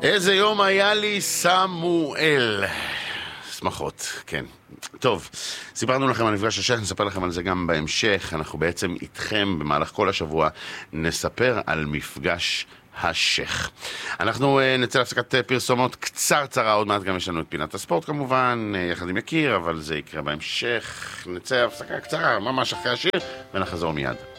איזה יום היה לי סמואל. שמחות, כן. טוב, סיפרנו לכם על מפגש השייח, נספר לכם על זה גם בהמשך. אנחנו בעצם איתכם במהלך כל השבוע נספר על מפגש השייח. אנחנו נצא להפסקת פרסומות קצרה, עוד מעט גם יש לנו את פינת הספורט כמובן, יחד עם יקיר, אבל זה יקרה בהמשך. נצא להפסקה קצרה, ממש אחרי השיר, ונחזור מיד.